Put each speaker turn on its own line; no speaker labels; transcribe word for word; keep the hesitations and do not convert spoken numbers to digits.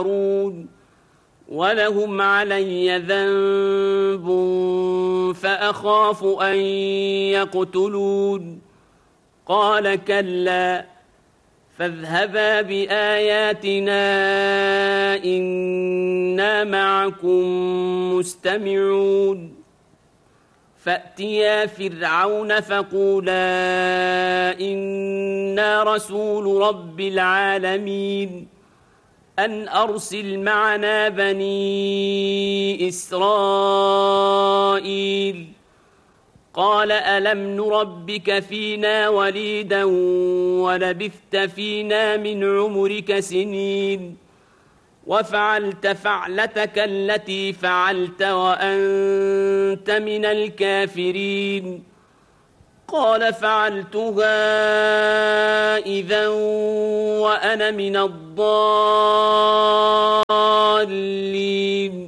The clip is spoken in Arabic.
ولهم علي ذنب فأخاف أن يقتلون. قال كلا فاذهبا بآياتنا إنا معكم مستمعون. فأتيا فرعون فقولا إنا رسول رب العالمين أن أرسل معنا بني إسرائيل. قال ألم نربك فينا وليدا ولبثت فينا من عمرك سنين وفعلت فعلتك التي فعلت وأنت من الكافرين. قال فعلتها إذا وأنا من الضالين.